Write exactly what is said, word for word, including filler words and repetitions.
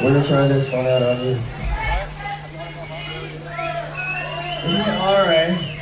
We're gonna try this one out on you. Alright.